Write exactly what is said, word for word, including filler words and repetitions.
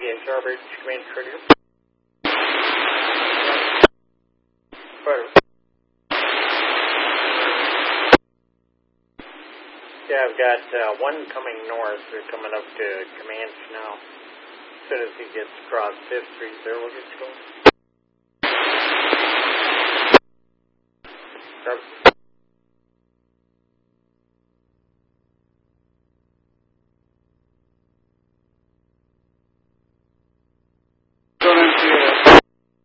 again, Starbridge, Command Trigger. Butter. Yeah, I've got uh, one coming north. They're coming up to Comanche now. As soon as he gets across fifth Street there, we'll get you going. Starbridge.